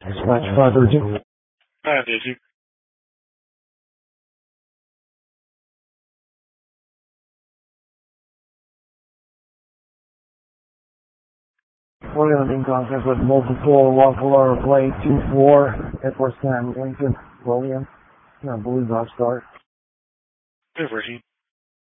Dispatch 532. Did you? We're going to be in contact with multiple lawful order plate 24 at Fort Sam Lincoln William. I believe I'll start. Over,